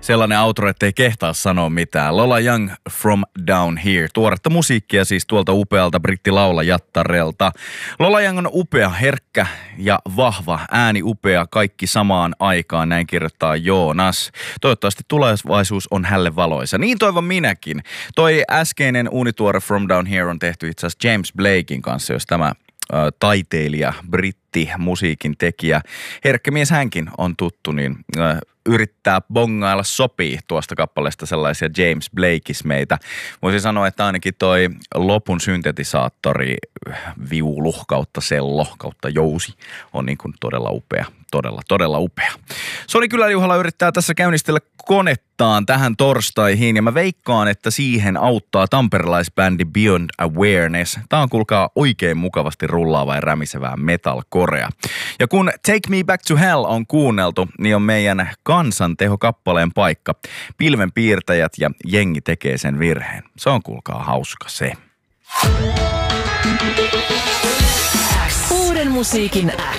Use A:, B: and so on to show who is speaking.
A: sellainen outro, ettei kehtaa sanoa mitään. Lola Young, From Down Here. Tuoretta musiikkia siis tuolta upealta brittilaulajattarelta. Lola Young on upea, herkkä ja vahva. Ääni upea, kaikki samaan aikaan. Näin kirjoittaa Joonas. Toivottavasti tulevaisuus on hälle valoisa. Niin toivon minäkin. Toi äskeinen uunituore From Down Here on tehty itse asiassa James Blaken kanssa, jos tämä taiteilija, britti, musiikin tekijä. Herkkä mies hänkin on tuttu, niin yrittää bongailla sopii tuosta kappaleesta sellaisia James Blakismeitä. Voisin sanoa, että ainakin toi lopun syntetisaattori, viulu kautta sello kautta jousi on niin kuin todella upea. Todella upea. Soni Kylä-Juhla yrittää tässä käynnistellä konettaan tähän torstaihin ja mä veikkaan, että siihen auttaa tamperelaisbändi Beyond Awareness. Tää on kuulkaa oikein mukavasti rullaavaa ja rämisevää metalcorea. Ja kun Take Me Back to Hell on kuunneltu, niin on meidän kansantehokappaleen paikka. Pilvenpiirtäjät ja jengi tekee sen virheen. Se on kuulkaa hauska se.
B: Uuden musiikin